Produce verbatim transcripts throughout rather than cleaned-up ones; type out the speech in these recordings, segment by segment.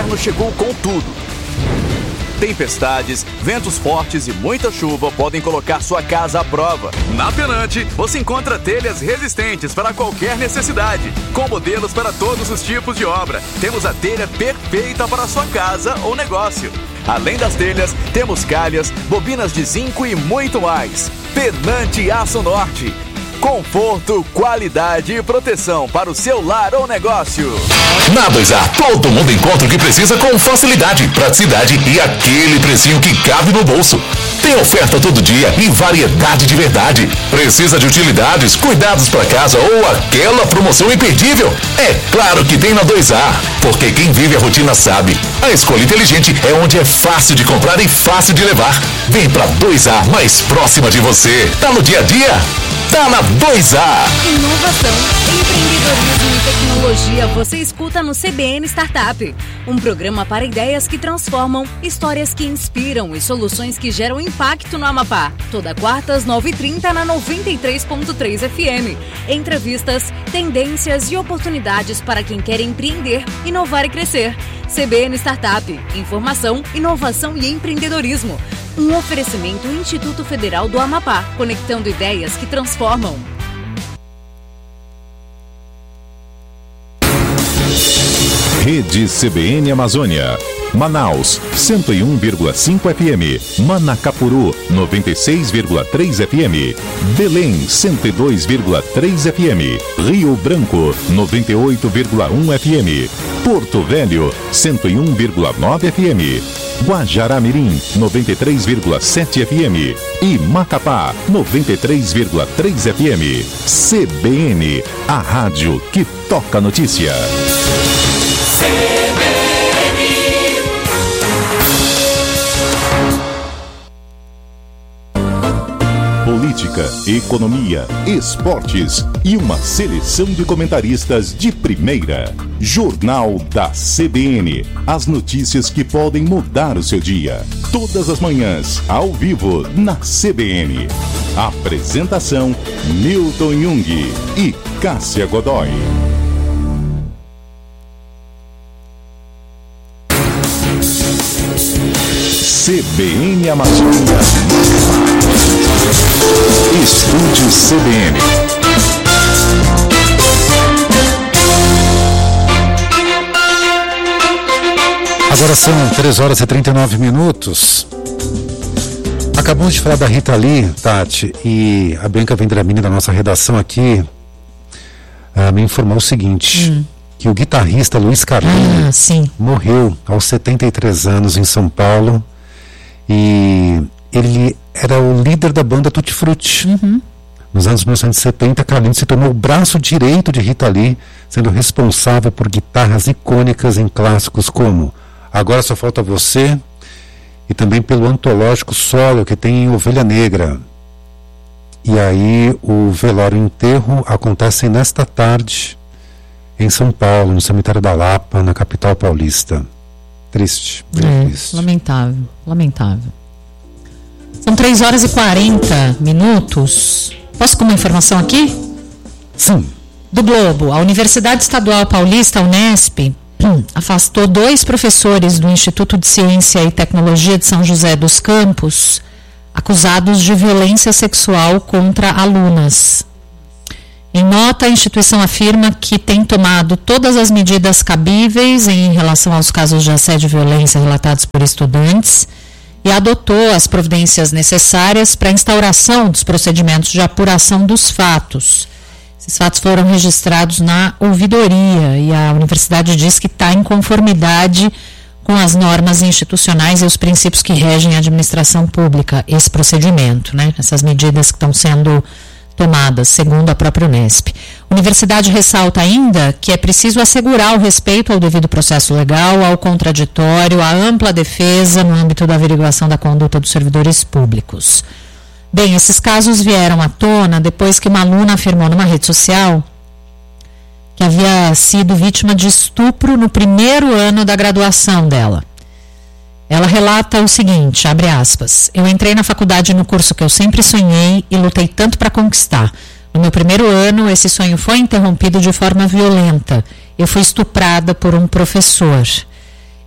inverno chegou com tudo. Tempestades, ventos fortes e muita chuva podem colocar sua casa à prova. Na Fenante, você encontra telhas resistentes para qualquer necessidade, com modelos para todos os tipos de obra. Temos a telha perfeita para a sua casa ou negócio. Além das telhas, temos calhas, bobinas de zinco e muito mais. Fenante Aço Norte. Conforto, qualidade e proteção para o seu lar ou negócio. Na dois A, todo mundo encontra o que precisa com facilidade, praticidade e aquele precinho que cabe no bolso. Tem oferta todo dia e variedade de verdade. Precisa de utilidades, cuidados para casa ou aquela promoção imperdível? É claro que tem na dois A, porque quem vive a rotina sabe. A escolha inteligente é onde é fácil de comprar e fácil de levar. Vem pra dois A, mais próxima de você. Tá no dia a dia? Tá na dois A. Inovação, empreendedorismo e tecnologia você escuta no C B N Startup. Um programa para ideias que transformam, histórias que inspiram e soluções que geram impacto no Amapá. Toda quarta às nove e trinta na noventa e três ponto três F M. Entrevistas, tendências e oportunidades para quem quer empreender, inovar e crescer. C B N Startup. Informação, inovação e empreendedorismo. Um oferecimento Instituto Federal do Amapá, conectando ideias que transformam. Rede C B N Amazônia. Manaus, cento e um vírgula cinco F M. Manacapuru, noventa e seis vírgula três F M. Belém, cento e dois vírgula três F M. Rio Branco, noventa e oito vírgula um F M. Porto Velho, cento e um vírgula nove F M. Guajará-Mirim, noventa e três vírgula sete F M. E Macapá, noventa e três vírgula três F M. C B N, a rádio que toca notícia. C B N. Política, economia, esportes e uma seleção de comentaristas de primeira. Jornal da C B N. As notícias que podem mudar o seu dia. Todas as manhãs, ao vivo, na C B N. Apresentação: Milton Jung e Cássia Godoy. C B N Amazônia. Estúdio C B N. Agora são três horas e trinta e nove minutos. Acabamos de falar da Rita Lee, Tati, e a Bianca Vendramini, da nossa redação aqui, uh, me informou o seguinte, hum. que o guitarrista Luiz Carlinhos ah, sim. morreu aos setenta e três anos em São Paulo, e ele era o líder da banda Tutti Frutti. Uhum. Nos anos mil novecentos e setenta, Carlinhos se tornou o braço direito de Rita Lee, sendo responsável por guitarras icônicas em clássicos como Agora Só Falta Você, e também pelo antológico solo que tem em Ovelha Negra. E aí o velório e o enterro acontecem nesta tarde em São Paulo, no cemitério da Lapa, na capital paulista. Triste, bem é, triste. Lamentável, lamentável. São três horas e quarenta minutos. Posso com uma informação aqui? Sim. Do Globo, a Universidade Estadual Paulista, a Unesp, afastou dois professores do Instituto de Ciência e Tecnologia de São José dos Campos, acusados de violência sexual contra alunas. Em nota, a instituição afirma que tem tomado todas as medidas cabíveis em relação aos casos de assédio e violência relatados por estudantes e adotou as providências necessárias para a instauração dos procedimentos de apuração dos fatos. Esses fatos foram registrados na ouvidoria e a universidade diz que está em conformidade com as normas institucionais e os princípios que regem a administração pública, esse procedimento, né? Essas medidas que estão sendo tomadas, segundo a própria Unesp. A universidade ressalta ainda que é preciso assegurar o respeito ao devido processo legal, ao contraditório, à ampla defesa no âmbito da averiguação da conduta dos servidores públicos. Bem, esses casos vieram à tona depois que uma aluna afirmou numa rede social que havia sido vítima de estupro no primeiro ano da graduação dela. Ela relata o seguinte, abre aspas, eu entrei na faculdade no curso que eu sempre sonhei e lutei tanto para conquistar. No meu primeiro ano, esse sonho foi interrompido de forma violenta. Eu fui estuprada por um professor.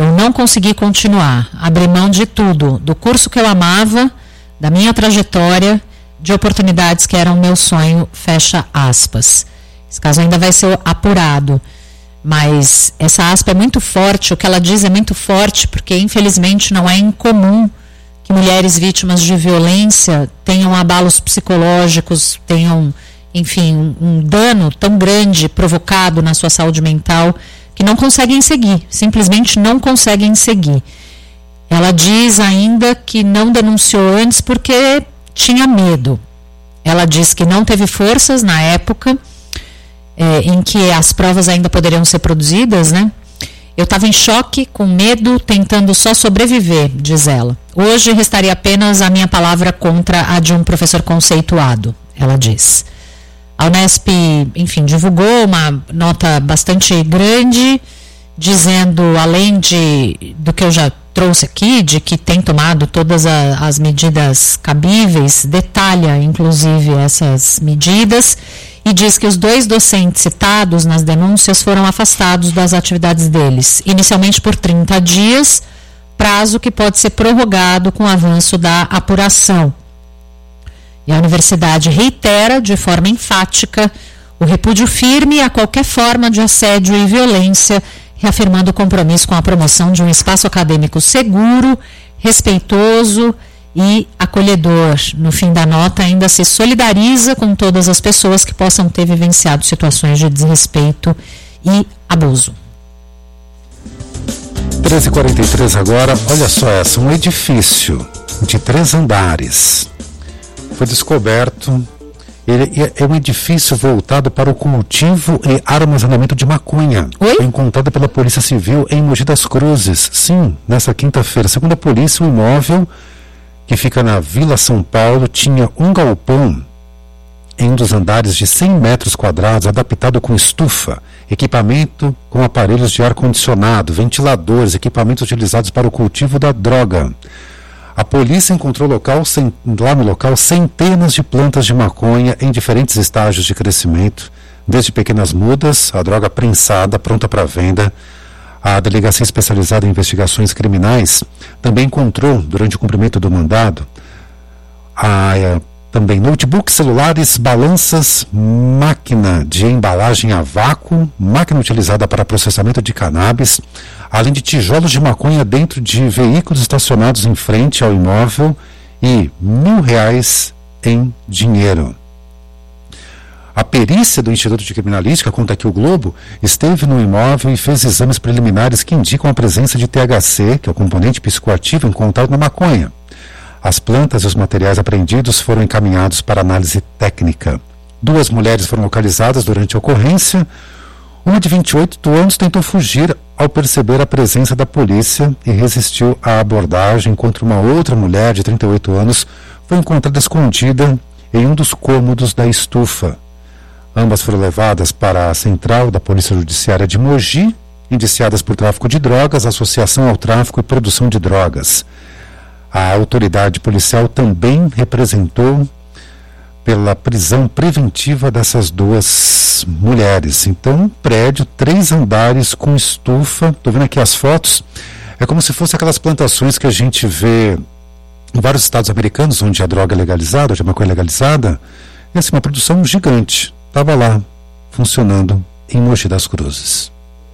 Eu não consegui continuar, abri mão de tudo, do curso que eu amava, da minha trajetória, de oportunidades que eram meu sonho, fecha aspas. Esse caso ainda vai ser apurado, mas essa aspa é muito forte, o que ela diz é muito forte, porque infelizmente não é incomum que mulheres vítimas de violência tenham abalos psicológicos, tenham, enfim, um, um dano tão grande provocado na sua saúde mental, que não conseguem seguir, simplesmente não conseguem seguir. Ela diz ainda que não denunciou antes porque tinha medo. Ela diz que não teve forças na época é, em que as provas ainda poderiam ser produzidas, né? Eu estava em choque, com medo, tentando só sobreviver, diz ela. Hoje restaria apenas a minha palavra contra a de um professor conceituado, ela diz. A Unesp, enfim, divulgou uma nota bastante grande, dizendo, além de, do que eu já trouxe aqui, de que tem tomado todas a, as medidas cabíveis, detalha, inclusive, essas medidas, e diz que os dois docentes citados nas denúncias foram afastados das atividades deles, inicialmente por trinta dias, prazo que pode ser prorrogado com o avanço da apuração. E a universidade reitera, de forma enfática, o repúdio firme a qualquer forma de assédio e violência, reafirmando o compromisso com a promoção de um espaço acadêmico seguro, respeitoso e acolhedor. No fim da nota, ainda se solidariza com todas as pessoas que possam ter vivenciado situações de desrespeito e abuso. treze e quarenta e três agora, olha só essa, um edifício de três andares foi descoberto. Ele é um edifício voltado para o cultivo e armazenamento de maconha. Oi? Foi encontrado pela Polícia Civil em Mogi das Cruzes. Sim, nessa quinta-feira. Segundo a polícia, o imóvel, que fica na Vila São Paulo, tinha um galpão em um dos andares de cem metros quadrados, adaptado com estufa, equipamento com aparelhos de ar-condicionado, ventiladores, equipamentos utilizados para o cultivo da droga. A polícia encontrou local, lá no local centenas de plantas de maconha em diferentes estágios de crescimento, desde pequenas mudas, a droga prensada, pronta para venda. A Delegacia Especializada em Investigações Criminais também encontrou, durante o cumprimento do mandado, a, a, também notebooks, celulares, balanças, máquina de embalagem a vácuo, máquina utilizada para processamento de cannabis, além de tijolos de maconha dentro de veículos estacionados em frente ao imóvel e mil reais em dinheiro. A perícia do Instituto de Criminalística, conta aqui o Globo, esteve no imóvel e fez exames preliminares que indicam a presença de T H C, que é o componente psicoativo encontrado na maconha. As plantas e os materiais apreendidos foram encaminhados para análise técnica. Duas mulheres foram localizadas durante a ocorrência. Uma de vinte e oito anos tentou fugir ao perceber a presença da polícia e resistiu à abordagem, enquanto uma outra mulher de trinta e oito anos foi encontrada escondida em um dos cômodos da estufa. Ambas foram levadas para a central da Polícia Judiciária de Mogi, indiciadas por tráfico de drogas, associação ao tráfico e produção de drogas. A autoridade policial também representou pela prisão preventiva dessas duas mulheres. Então, um prédio, três andares com estufa. Estou vendo aqui as fotos. É como se fosse aquelas plantações que a gente vê em vários estados americanos, onde a droga é legalizada, onde a maconha é legalizada. E assim, uma produção gigante. Estava lá, funcionando em Mogi das Cruzes.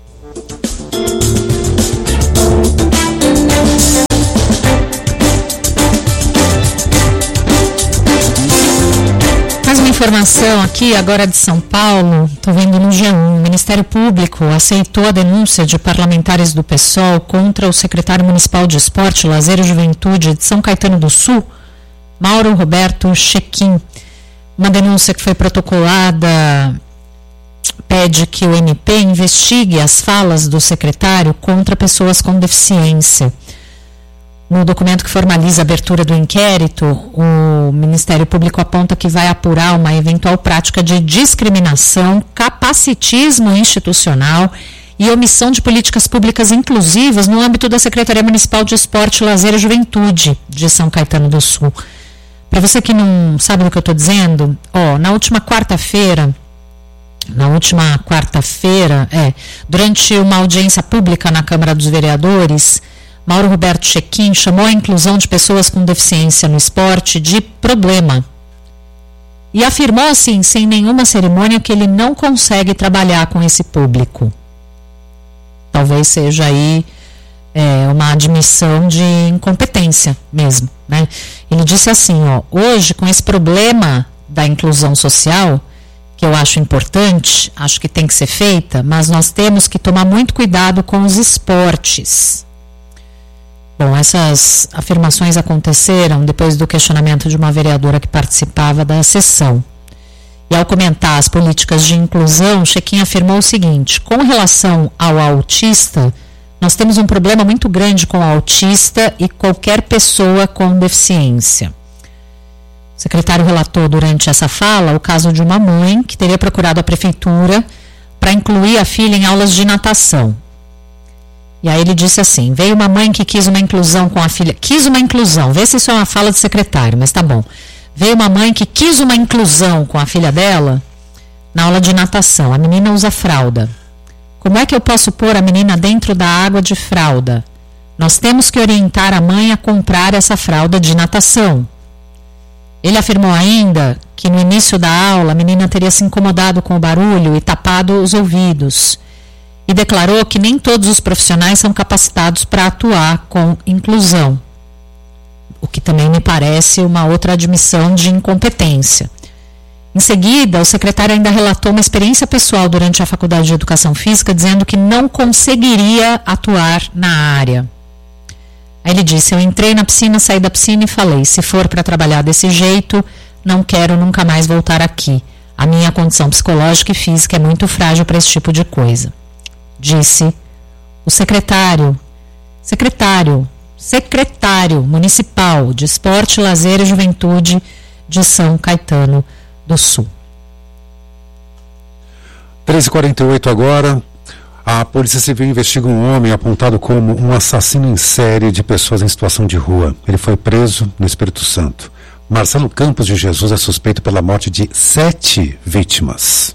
Mais uma informação aqui, agora de São Paulo, estou vendo no G um, o Ministério Público aceitou a denúncia de parlamentares do PSOL contra o secretário municipal de Esporte, Lazer e Juventude de São Caetano do Sul, Mauro Roberto Chequim. Uma denúncia que foi protocolada pede que o M P investigue as falas do secretário contra pessoas com deficiência. No documento que formaliza a abertura do inquérito, o Ministério Público aponta que vai apurar uma eventual prática de discriminação, capacitismo institucional e omissão de políticas públicas inclusivas no âmbito da Secretaria Municipal de Esporte, Lazer e Juventude de São Caetano do Sul. Para você que não sabe do que eu estou dizendo, ó, na última quarta-feira, na última quarta-feira, é, durante uma audiência pública na Câmara dos Vereadores, Mauro Roberto Chequim chamou a inclusão de pessoas com deficiência no esporte de problema. E afirmou assim, sem nenhuma cerimônia, que ele não consegue trabalhar com esse público. Talvez seja aí é, uma admissão de incompetência mesmo, né? Ele disse assim, ó, hoje com esse problema da inclusão social, que eu acho importante, acho que tem que ser feita, mas nós temos que tomar muito cuidado com os esportes. Bom, essas afirmações aconteceram depois do questionamento de uma vereadora que participava da sessão. E ao comentar as políticas de inclusão, Chequim afirmou o seguinte: com relação ao autista, nós temos um problema muito grande com o autista e qualquer pessoa com deficiência. O secretário relatou durante essa fala o caso de uma mãe que teria procurado a prefeitura para incluir a filha em aulas de natação. E aí ele disse assim, veio uma mãe que quis uma inclusão com a filha, quis uma inclusão, vê se isso é uma fala do secretário, mas tá bom. Veio uma mãe que quis uma inclusão com a filha dela na aula de natação. A menina usa fralda. Como é que eu posso pôr a menina dentro da água de fralda? Nós temos que orientar a mãe a comprar essa fralda de natação. Ele afirmou ainda que no início da aula a menina teria se incomodado com o barulho e tapado os ouvidos. E declarou que nem todos os profissionais são capacitados para atuar com inclusão. O que também me parece uma outra admissão de incompetência. Em seguida, o secretário ainda relatou uma experiência pessoal durante a Faculdade de Educação Física, dizendo que não conseguiria atuar na área. Aí ele disse, eu entrei na piscina, saí da piscina e falei, se for para trabalhar desse jeito, não quero nunca mais voltar aqui. A minha condição psicológica e física é muito frágil para esse tipo de coisa. Disse o secretário, secretário, secretário municipal de Esporte, Lazer e Juventude de São Caetano do Sul. treze e quarenta e oito agora. A Polícia Civil investiga um homem apontado como um assassino em série de pessoas em situação de rua. Ele foi preso no Espírito Santo. Marcelo Campos de Jesus é suspeito pela morte de sete vítimas.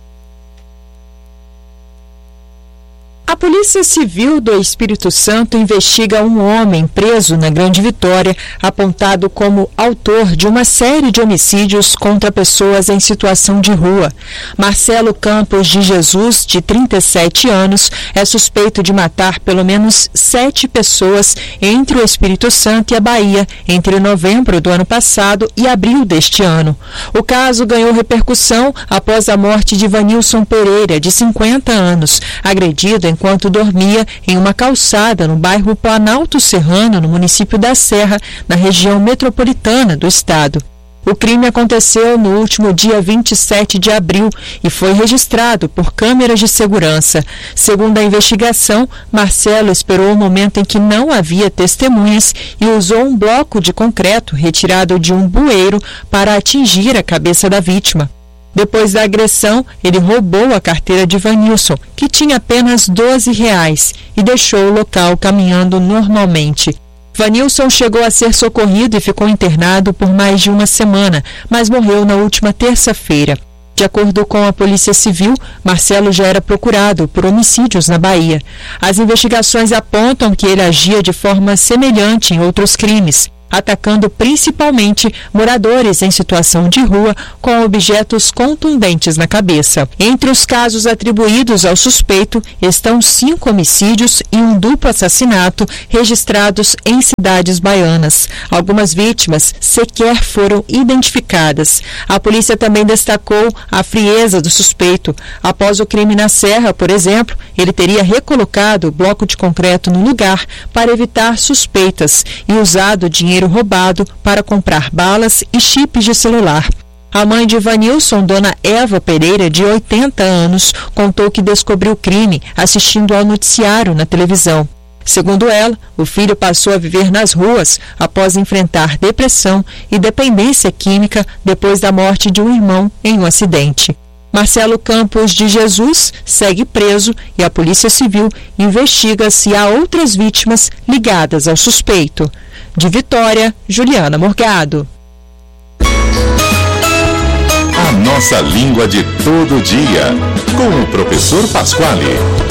A Polícia Civil do Espírito Santo investiga um homem preso na Grande Vitória, apontado como autor de uma série de homicídios contra pessoas em situação de rua. Marcelo Campos de Jesus, de trinta e sete anos, é suspeito de matar pelo menos sete pessoas entre o Espírito Santo e a Bahia, entre novembro do ano passado e abril deste ano. O caso ganhou repercussão após a morte de Vanilson Pereira, de cinquenta anos, agredido em enquanto dormia em uma calçada no bairro Planalto Serrano, no município da Serra, na região metropolitana do estado. O crime aconteceu no último dia vinte e sete de abril e foi registrado por câmeras de segurança. Segundo a investigação, Marcelo esperou o momento em que não havia testemunhas e usou um bloco de concreto retirado de um bueiro para atingir a cabeça da vítima. Depois da agressão, ele roubou a carteira de Vanilson, que tinha apenas doze reais, e deixou o local caminhando normalmente. Vanilson chegou a ser socorrido e ficou internado por mais de uma semana, mas morreu na última terça-feira. De acordo com a Polícia Civil, Marcelo já era procurado por homicídios na Bahia. As investigações apontam que ele agia de forma semelhante em outros crimes, atacando principalmente moradores em situação de rua com objetos contundentes na cabeça. Entre os casos atribuídos ao suspeito estão cinco homicídios e um duplo assassinato registrados em cidades baianas. Algumas vítimas sequer foram identificadas. A polícia também destacou a frieza do suspeito. Após o crime na Serra, por exemplo, ele teria recolocado o bloco de concreto no lugar para evitar suspeitas e usado dinheiro roubado para comprar balas e chips de celular. A mãe de Vanilson, dona Eva Pereira, de oitenta anos, contou que descobriu o crime assistindo ao noticiário na televisão. Segundo ela, o filho passou a viver nas ruas após enfrentar depressão e dependência química depois da morte de um irmão em um acidente. Marcelo Campos de Jesus segue preso e a Polícia Civil investiga se há outras vítimas ligadas ao suspeito. De Vitória, Juliana Morgado. A nossa língua de todo dia, com o professor Pasquale.